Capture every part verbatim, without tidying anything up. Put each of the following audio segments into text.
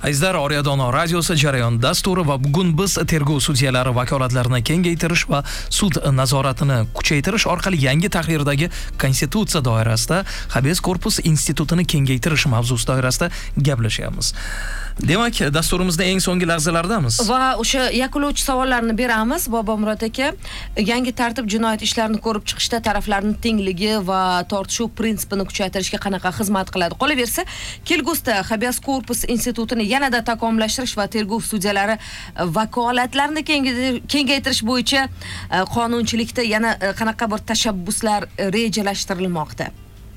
Azizlar, Oriyadona radiosi jarayon dasturi va bugun biz tergov sudyalari vakolatlarini kengaytirish va sud nazoratini kuchaytirish orqali yangi tahrirdagi konstitutsiya doirasida habeas corpus institutini kengaytirish mavzusi doirasida gaplashyapmiz. Demak, dasturimizda eng so'nggi lahzalardamiz. Va o'sha yakunlovchi savollarni beramiz. Bobomurod aka, yangi tartib jinoyat ishlarini ko'rib chiqishda taraflarning tengligi va tortishuv prinsipini kuchaytirishga qanaqa xizmat qiladi? Qolaversa, kelgusida habeas corpus institutini yanada takomillashtirish va tergov sudyalari vakolatlarini kengaytirish bo'yicha qonunchilikda yana qanaqa bir tashabbuslar rejalashtirilmoqda?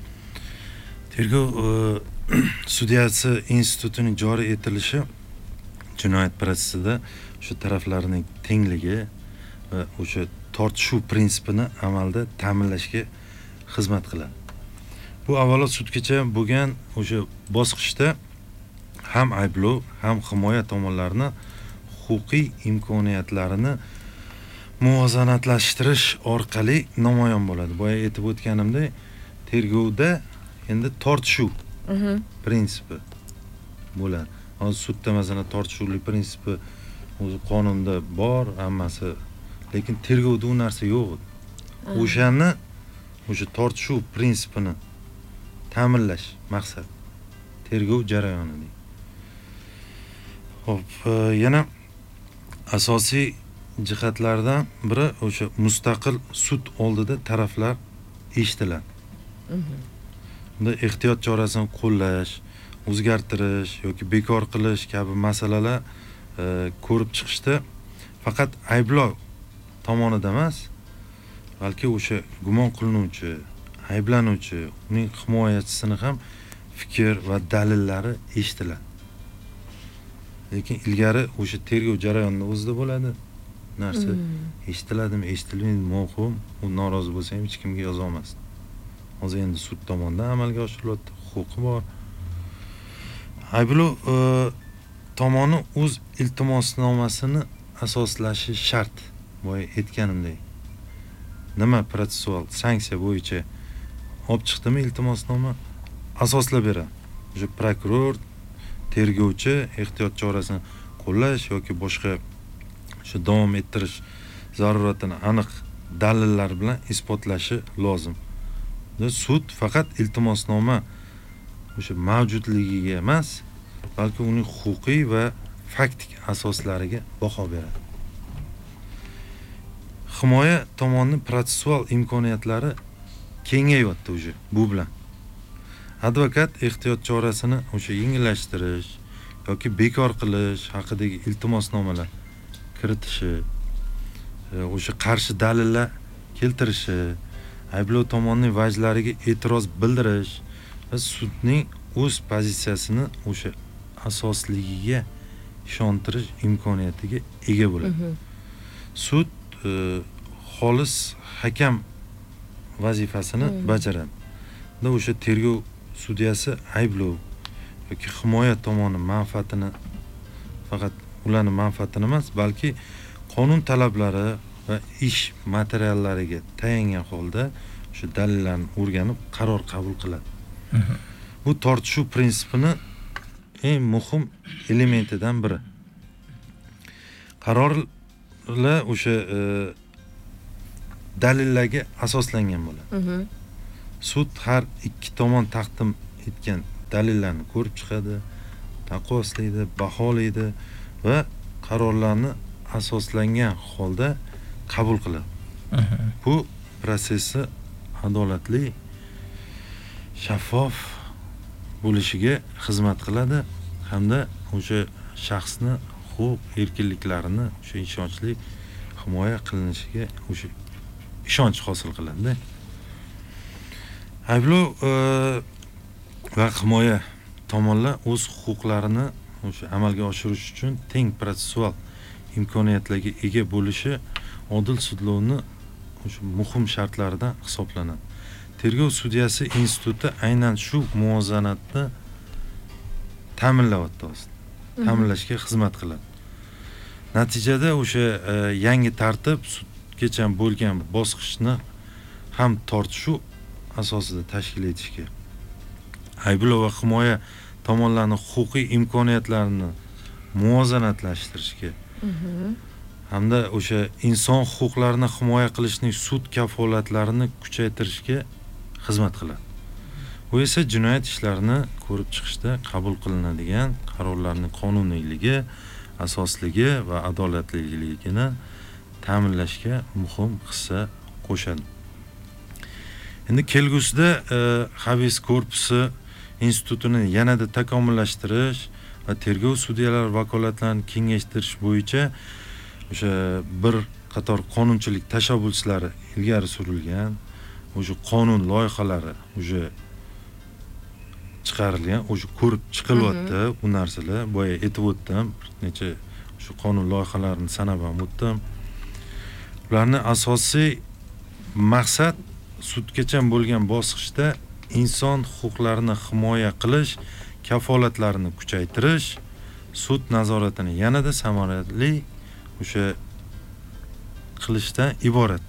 Tergov sudyasi institutining joriy etilishi jinoyat protsessida o'sha taraflarning tengligi va o'sha tortishuv prinsipini amalda ta'minlashga xizmat qiladi. Bu avvalo sudgacha bo'lgan o'sha bosqichda ham ayblov, ham himoya tomonlarini huquqiy imkoniyatlarini muvozanatlashtirish orqali namoyon bo'ladi. Boya aytib o'tganimdek, tergovda endi tortishuv prinsipi bo'ladi. Hozir sudda masalan tortishuvlik prinsipi o'zi qonunda bor, hammasi, lekin tergovda u narsa yo'q. O'shani o'sha tortishuv prinsipini ta'minlash maqsad tergov jarayonida. Xo'p, yana asosiy jihatlardan biri o'sha mustaqil sud oldida taraflar eshitiladi. Bunda ehtiyot chorasini qo'llash, o'zgartirish yoki bekor qilish kabi masalalar ko'rib chiqishda faqat ayblov tomonida emas, balki o'sha gumon qilinuvchi, ayblanuvchi, uning himoyachisini ham fikr va dalillari eshitiladi. Lekin ilgari o'sha tergov jarayonida o'zida bo'ladi. Narsa eshitiladimi, eshitilmaydi, muhim, u norozi bo'lsa ham hech kimga yoza olmasdi. Hozir endi sud tomonidan amalga oshirilyapti, huquqi bor. Ayblov tomoni o'z iltimosnomasini asoslashi shart. Boya aytganimdek. Nima protsessual sanksiya bo'yicha olib chiqdimi iltimosnoma, asoslab beradi. O'sha prokuror, tergovchi ehtiyot chorasini qo'llash yoki boshqa shu davom ettirish zaruratini aniq dalillar bilan isbotlashi lozim. Sud faqat iltimosnoma o'sha mavjudligiga emas, balki uning huquqiy va faktik asoslariga baho beradi. Himoya tomonining protsessual imkoniyatlari kengayapti o'sha bu bilan. Advokat ehtiyot chorasini o'sha yengillashtirish yoki bekor qilish haqidagi iltimosnomalar kiritishi, o'sha qarshi dalillar keltirishi, ayblov tomonining vajlariga e'tiroz bildirish va sudning o'z pozitsiyasini o'sha asosligiga ishontirish imkoniyatiga ega bo'ladi. Sud xolis hakam vazifasini bajaradi. Bunda o'sha tergov sudyasi ayblov yoki himoya tomoni manfaatini faqat ularning manfaatini emas, balki qonun talablari va ish materiallariga tayangan holda o'sha dalillarni o'rganib qaror qabul qiladi. Bu tortishuv prinsipini eng muhim elementidan biri. Qarorlar o'sha dalillarga asoslangan bo'ladi. Sud har ikki tomon taqdim etgan dalillarni ko'rib chiqadi, taqqoslaydi, baholaydi va qarorlarni asoslangan holda qabul qiladi. Bu protsessi adolatli, shaffof bo'lishiga xizmat qiladi hamda o'sha shaxsni huquq erkinliklarini o'sha ishonchli himoya qilinishiga o'sha ishonch hosil qiladi. Ayblov va himoya tomonlar o'z huquqlarini o'sha amalga oshirish uchun teng protsessual imkoniyatlarga ega bo'lishi odil sudlovni o'sha muhim shartlaridan hisoblanadi. Tergov sudyasi instituti aynan shu muvozanatni ta'minlayapti, ta'minlashga xizmat qiladi. Natijada o'sha yangi tartib sudgacha bo'lgan bosqichni ham tortishuv asosida tashkil etishga, ayblov va himoya tomonlarning huquqiy imkoniyatlarini muvozanatlashtirish hamda o'sha inson huquqlarini himoya qilishning sud kafolatlarini kuchaytirishga xizmat qiladi. Bu esa jinoyat ishlarini ko'rib chiqishda qabul qilinadigan qarorlarning qonuniyligi, asosligi va adolatliligini ta'minlashga muhim hissa qo'shadi. Endi kelgusida habeas korpusi institutini yanada takomillashtirish va tergov sudyalari vakolatlarini kengaytirish bo'yicha o'sha bir qator qonunchilik tashabbuslari ilgari surilgan, o'sha qonun loyihalari o'sha chiqarilgan, o'sha ko'rib chiqilyapti bu narsalar. Boya aytib o'tdim, necha shu qonun loyihalarini sanab ham o'tdim. Ularning asosiy maqsad sudgacha bo'lgan bosqichda inson huquqlarini himoya qilish, kafolatlarini kuchaytirish, sud nazoratini yanada samarali o'sha qilishdan iborat.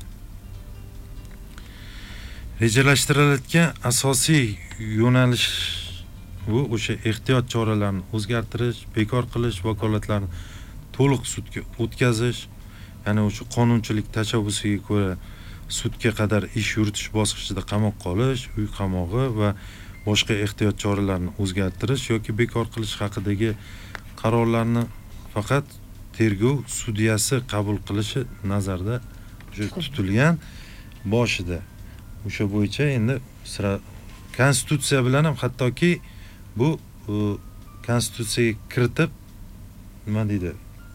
Rejalashtirilgan asosiy yo'nalish bu o'sha ehtiyot choralarini o'zgartirish, bekor qilish, vakolatlarni to'liq sudga o'tkazish, ya'ni o'sha qonunchilik tashabbusiga ko'ra sudga qadar ish yuritish bosqichida qamoqqa olish, uy qamog'i va boshqa ehtiyot choralarini o'zgartirish yoki bekor qilish haqidagi qarorlarni faqat tergov sudyasi qabul qilishi nazarda tutilgan. Boshida o'sha bo'yicha endi sira konstitutsiya bilan ham hattoki bu konstitutsiyaga kiritib nima deydi?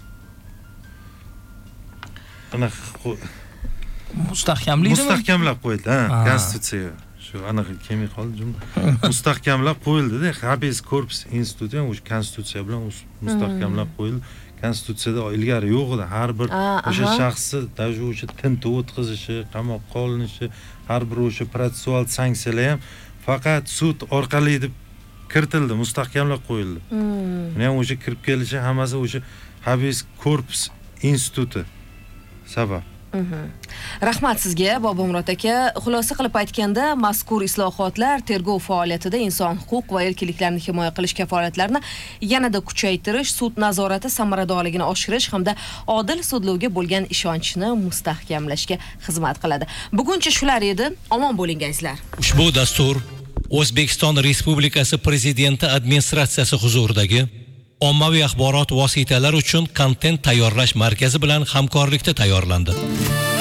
Anaqa mustahkamlik mustahkamlab qo'yildi, ha, konstitutsiya. Shu anaqa kelmay qoldi jumla. Mustahkamlab qo'yildi-da, habeas corpus instituti ham o'sha konstitutsiya bilan mustahkamlab qo'yildi. Konstitutsiyada ilgari yo'q edi. Har bir o'sha shaxsni даже o'sha tintuv o'tkazishi, qamoqqa olinishi, har bir o'sha protsessual sanksiyalar ham faqat sud orqali deb kiritildi, mustahkamlab qo'yildi. Buni ham o'sha kirib kelishi hammasi o'sha habeas corpus instituti sabab. Rahmat sizga Bobomurod aka. Xulosa qilib aytganda, mazkur islohotlar tergov faoliyatida inson huquq va erkinliklarini himoya qilish kafolatlarini yanada kuchaytirish, sud nazorati samaradorligini oshirish hamda odil sudlovga bo'lgan ishonchni mustahkamlashga xizmat qiladi. Buguncha shular edi. Omon bo'lingizlar. Ushbu dastur O'zbekiston Respublikasi Prezidenti administratsiyasi huzuridagi ommaviy axborot vositalari uchun kontent tayyorlash markazi bilan hamkorlikda tayyorlandi.